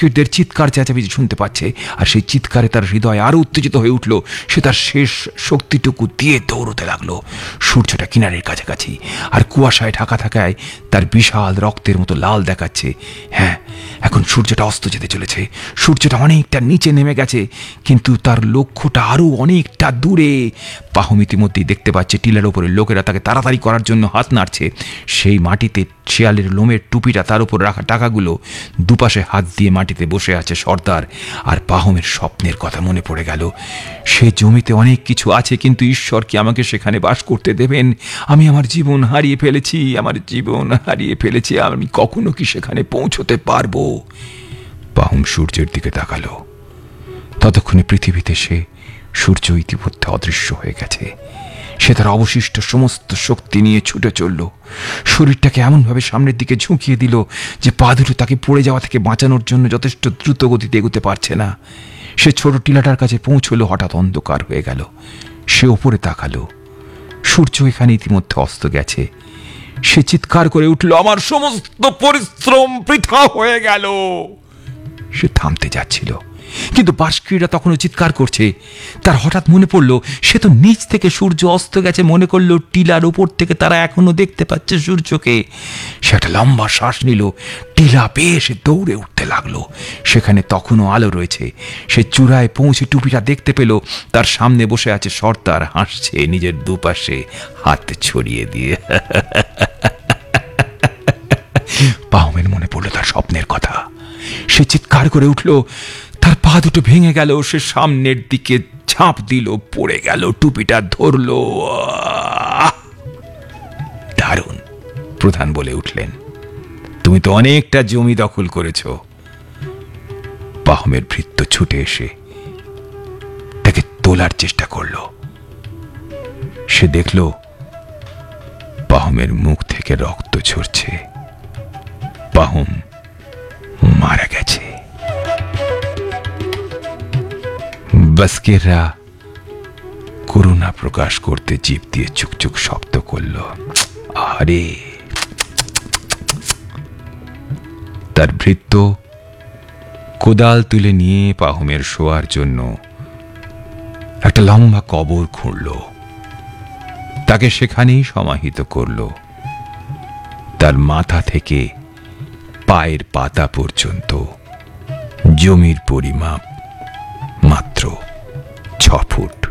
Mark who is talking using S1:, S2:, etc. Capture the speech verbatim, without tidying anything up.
S1: বাস্কেটদের চিৎকার চেঁচামেচি শুনতে পাচ্ছে, আর সেই চিৎকারে তার হৃদয় আরো উত্তেজিত হয়ে উঠল। সে তার শেষ শক্তিটুকু দিয়ে দৌড়তে লাগলো। সূর্যটা কিনারের কাছাকাছি, আর কুয়াশায় ঢাকা থাকায় তার বিশাল রক্তের মতো লাল দেখাচ্ছে। হ্যাঁ, এখন সূর্যটা অস্ত যেতে চলেছে। সূর্যটা অনেকটা নিচে নেমে গেছে, কিন্তু তার লক্ষ্যটা আরো অনেকটা দূরে। পাহুম ইতিমধ্যেই দেখতে পাচ্ছে টিলার ওপরে লোকেরা তাকে তাড়াতাড়ি করার জন্য হাত নাড়ছে। সেই মাটিতে শিয়ালের লোমের টুপিটা, তার উপর রাখা টাকাগুলো, দুপাশে হাত দিয়ে মাটিতে বসে আছে সর্দার। আর পাহুমের স্বপ্নের কথা মনে পড়ে গেল। সে জমিতে অনেক কিছু আছে, কিন্তু ঈশ্বর কি আমাকে সেখানে বাস করতে দেবেন? আমি আমার জীবন হারিয়ে ফেলেছি, আমার জীবন হারিয়ে ফেলেছি। আমি কখনো কি সেখানে পৌঁছতে পারবো? পাহুম সূর্যের দিকে তাকালো। ততক্ষণে পৃথিবীতে সে সূর্য ইতিমধ্যে অদৃশ্য হয়ে গেছে। সে তার অবশিষ্ট সমস্ত শক্তি নিয়ে ছুটে চলল। শরীরটাকে এমনভাবে সামনের দিকে ঝুঁকিয়ে দিল যে পা দুটো তাকে পড়ে যাওয়া থেকে বাঁচানোর জন্য যথেষ্ট দ্রুত গতিতে এগোতে পারছে না। সে ছোট টিলাটার কাছে পৌঁছলো। হঠাৎ অন্ধকার হয়ে গেল। সে ওপরে তাকালো। সূর্য এখানে ইতিমধ্যে অস্ত গেছে। সে চিৎকার করে উঠল, আমার সমস্ত পরিশ্রম বৃথা হয়ে গেল। সে থামতে যাচ্ছিল, কিন্তু বাস্কিরা তখনও চিৎকার করছে। তার হঠাৎ মনে পড়ল, সে তো নিচ থেকে সূর্য অস্ত গেছে। মনে করলো টিলার উপর থেকে তারা এখনো দেখতে পাচ্ছে সূর্যকে। সে একটা লম্বা শ্বাস নিল। টিলা পেয়ে সে দৌড়ে উঠতে লাগলো। সেখানে তখনও আলো রয়েছে। সে চূড়ায় পৌঁছে টুপিটা দেখতে পেল। তার সামনে বসে আছে সর্দার, হাসছে নিজের দুপাশে হাত ছড়িয়ে দিয়ে। পাহুমের মনে পড়ল তার স্বপ্নের কথা। সে চিৎকার করে উঠল। তার পা দুটো ভেঙে গেল। সে সামনের দিকে ঝাঁপ দিল, পড়ে গেল, টুপিটা ধরল। দারুণ, প্রধান বলে উঠলেন, তুমি তো অনেকটা জমি দখল করেছ। পাহুমের ভৃত্য ছুটে এসে তাকে তোলার চেষ্টা করল। সে দেখল পাহুমের মুখ থেকে রক্ত ঝরছে। পাহুম মারা গেছে। বাস্কেররা করুণা প্রকাশ করতে জিভ দিয়ে চুকচুক শব্দ করল। আরে, তার ভৃত্য কোদাল তুলে নিয়ে পাহুমের শোয়ার জন্য একটা লম্বা কবর খুঁড়ল। তাকে সেখানেই সমাহিত করল। তার মাথা থেকে পায়ের পাতা পর্যন্ত জমির পরিমাপ মাত্র ছ ফুট।